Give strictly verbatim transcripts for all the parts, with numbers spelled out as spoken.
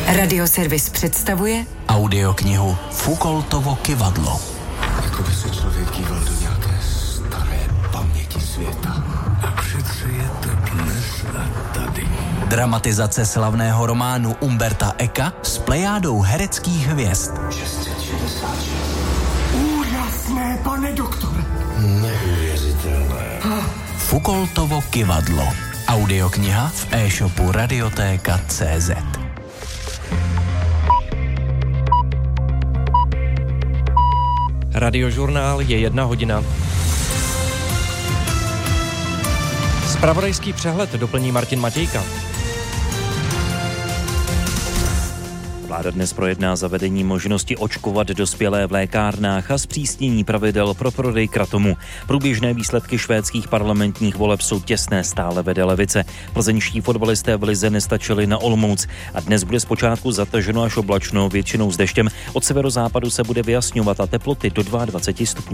Radioservis představuje audioknihu Foucaultovo kyvadlo. Jako by se člověk díval do nějaké staré paměti světa. A přece je to dnes a tady. Dramatizace slavného románu Umberta Eka s plejádou hereckých hvězd. šest set šedesát šest. Úžasné, pane doktore. Neuvěřitelné. Foucaultovo kyvadlo. Audiokniha v e-shopu Radiotéka tečka cé zet. Radiožurnál je jedna hodina. Zpravodajský přehled doplní Martin Matějka. Vláda dnes projedná zavedení možnosti očkovat dospělé v lékárnách a zpřísnění pravidel pro prodej kratomu. Průběžné výsledky švédských parlamentních voleb jsou těsné, stále vede levice. Plzeňští fotbalisté v lize nestačili na Olomouc a dnes bude zpočátku zataženo až oblačno, většinou s deštěm. Od severozápadu se bude vyjasňovat a teploty do dvacet dva stupňů.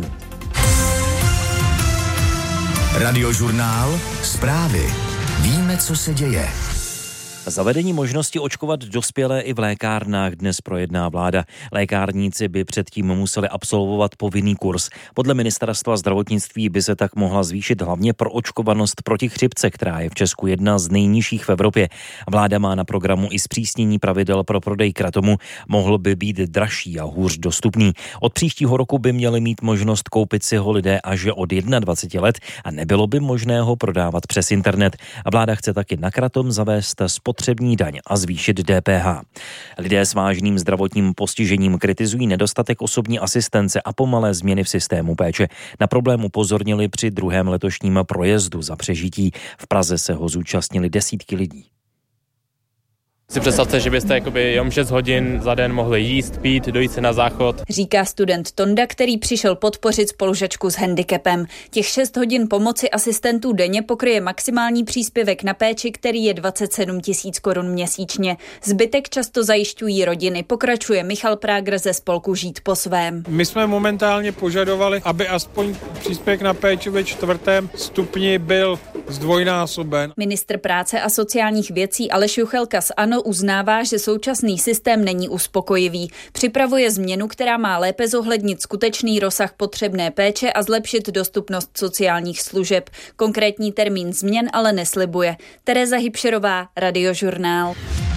Radiožurnál, zprávy. Víme, co se děje. Zavedení možnosti očkovat dospělé i v lékárnách dnes projedná vláda. Lékárníci by předtím museli absolvovat povinný kurz. Podle ministerstva zdravotnictví by se tak mohla zvýšit hlavně proočkovanost proti chřipce, která je v Česku jedna z nejnižších v Evropě. Vláda má na programu i zpřísnění pravidel pro prodej kratomu. Mohl by být dražší a hůř dostupný. Od příštího roku by měli mít možnost koupit si ho lidé až od dvacet jedna let a nebylo by možné ho prodávat přes internet. A vláda chce taky na kratom zavést spotřební daň a zvýšit D P H. Lidé s vážným zdravotním postižením kritizují nedostatek osobní asistence a pomalé změny v systému péče. Na problém upozornili při druhém letošním projezdu za přežití. V Praze se ho zúčastnili desítky lidí. Si představte, že byste jakoby jenom šest hodin za den mohli jíst, pít, dojít se na záchod. Říká student Tonda, který přišel podpořit spolužačku s handicapem. Těch šest hodin pomoci asistentů denně pokryje maximální příspěvek na péči, který je dvacet sedm tisíc korun měsíčně. Zbytek často zajišťují rodiny, pokračuje Michal Prágr ze spolku Žít po svém. My jsme momentálně požadovali, aby aspoň příspěvek na péči ve čtvrtém stupni byl zdvojnásoben. Ministr práce a sociálních věcí Aleš Juchelka z ANO uznává, že současný systém není uspokojivý. Připravuje změnu, která má lépe zohlednit skutečný rozsah potřebné péče a zlepšit dostupnost sociálních služeb. Konkrétní termín změn ale neslibuje. Tereza Hybšerová, Radiožurnál.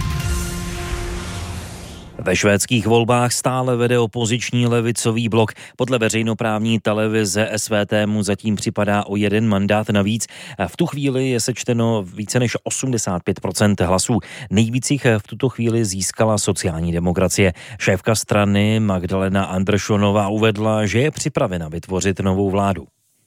Ve švédských volbách stále vede opoziční levicový blok. Podle veřejnoprávní televize S V T mu zatím připadá o jeden mandát navíc. V tu chvíli je sečteno více než osmdesát pět procent hlasů. Nejvíc jich v tuto chvíli získala sociální demokracie. Šéfka strany Magdalena Anderssonová uvedla, že je připravena vytvořit novou vládu.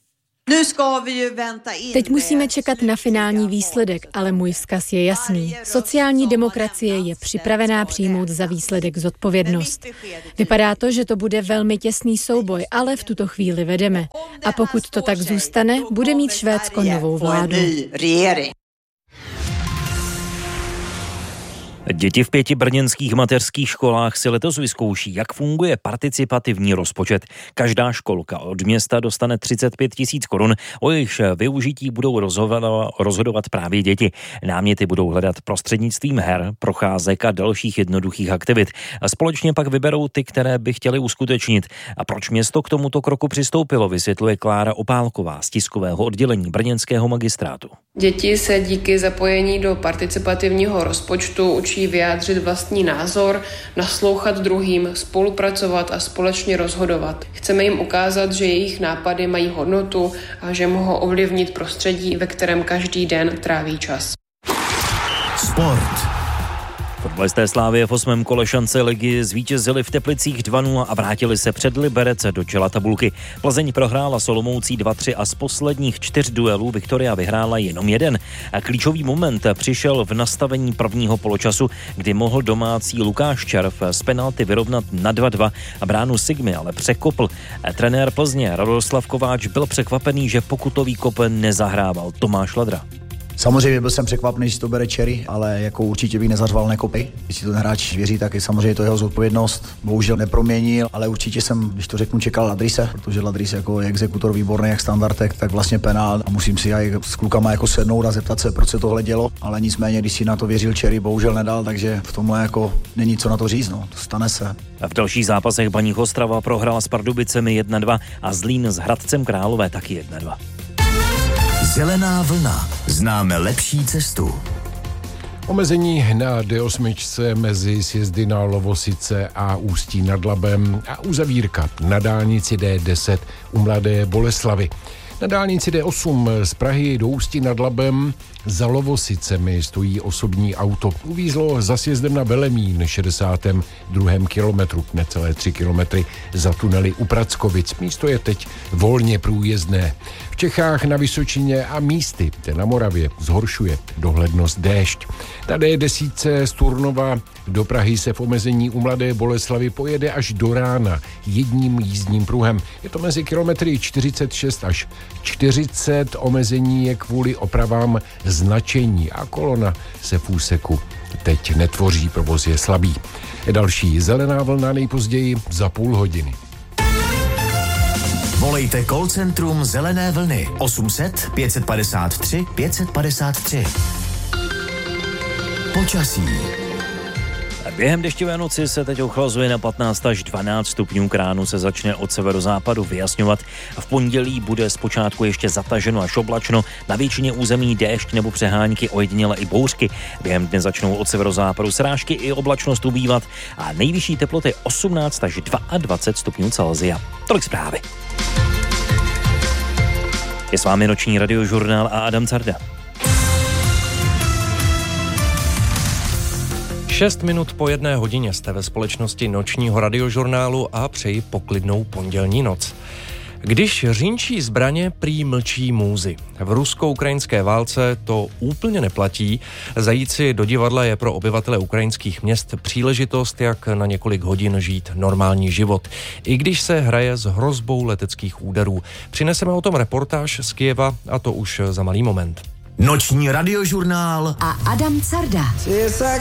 Teď musíme čekat na finální výsledek, ale můj vzkaz je jasný. Sociální demokracie je připravená přijmout za výsledek zodpovědnost. Vypadá to, že to bude velmi těsný souboj, ale v tuto chvíli vedeme. A pokud to tak zůstane, bude mít Švédsko novou vládu. Děti v pěti brněnských mateřských školách si letos vyzkouší, jak funguje participativní rozpočet. Každá školka od města dostane třicet pět tisíc korun, o jejichž využití budou rozhodovat, rozhodovat právě děti. Náměty budou hledat prostřednictvím her, procházek a dalších jednoduchých aktivit. Společně pak vyberou ty, které by chtěli uskutečnit. A proč město k tomuto kroku přistoupilo, vysvětluje Klára Opálková z tiskového oddělení brněnského magistrátu. Děti se díky zapojení do participativního rozpočtu učí vyjádřit vlastní názor, naslouchat druhým, spolupracovat a společně rozhodovat. Chceme jim ukázat, že jejich nápady mají hodnotu a že mohou ovlivnit prostředí, ve kterém každý den tráví čas. Sport. Fotbalisté Slávie v osmém kole šance ligy zvítězili v Teplicích dva nula a vrátili se před Liberec do čela tabulky. Plzeň prohrála s Olomoucí dva tři a z posledních čtyř duelů Viktoria vyhrála jenom jeden. A klíčový moment přišel v nastavení prvního poločasu, kdy mohl domácí Lukáš Červ z penalty vyrovnat na dva dva a bránu Sigmy ale překopl. Trenér Plzně Radoslav Kováč byl překvapený, že pokutový kop nezahrával Tomáš Ladra. Samozřejmě byl jsem překvapený, že to bere Cherry, ale jako určitě bych nezařval nekopy. Když si ten hráč věří, tak je samozřejmě to jeho zodpovědnost. Bohužel neproměnil, ale určitě jsem, když to řeknu, čekal Ladrise, protože Ladris jako je exekutor výborný, jak standardek, tak vlastně penál. A musím si aj s klukama jako sednout a zeptat se, proč se tohle dělo. Ale nicméně, když si na to věřil Cherry, bohužel nedal, takže v tomhle jako není co na to říct, no, to stane se. A v dalších zápasech Baník Ostrava prohrála s Pardubicemi jedna dva a Zlín s Hradcem Králové taky jedna dva. Zelená vlna. Známe lepší cestu. Omezení na D osm mezi sjezdy na Lovosice a Ústí nad Labem a uzavírka na dálnici D deset u Mladé Boleslavi. Na dálnici D osm z Prahy do Ústí nad Labem za Lovosicemi stojí osobní auto. Uvízlo za sjezdem na Velemín, šedesátém druhém kilometru, necelé tři kilometry za tunely u Prackovic. Místo je teď volně průjezdné. V Čechách, na Vysočině a místy, kde na Moravě, zhoršuje dohlednost déšť. Na D deset z Turnova do Prahy se v omezení u Mladé Boleslavy pojede až do rána jedním jízdním pruhem. Je to mezi kilometry čtyřicet šest až čtyřicet. Omezení je kvůli opravám značení a kolona se v úseku teď netvoří, provoz je slabý. Další zelená vlna nejpozději za půl hodiny. Volejte call centrum Zelené vlny osm set pět padesát tři pět padesát tři. Počasí. Během deštivé noci se teď ochlazuje na patnáct až dvanáct stupňů, k ránu se začne od severozápadu vyjasňovat. V pondělí bude zpočátku ještě zataženo až oblačno, na většině území déšť nebo přehánky, ojediněle i bouřky. Během dne začnou od severozápadu srážky i oblačnost ubývat a nejvyšší teploty osmnáct až dvacet dva stupňů Celsia. Tolik zprávy. Je s vámi noční radiožurnál a Adam Carda. Šest minut po jedné hodině jste ve společnosti nočního radiožurnálu a přeji poklidnou pondělní noc. Když řinčí zbraně, prý mlčí můzy. V rusko-ukrajinské válce to úplně neplatí. Zajít si do divadla je pro obyvatele ukrajinských měst příležitost, jak na několik hodin žít normální život. I když se hraje s hrozbou leteckých úderů. Přineseme o tom reportáž z Kyjeva a to už za malý moment. Noční radiožurnál a Adam Carda.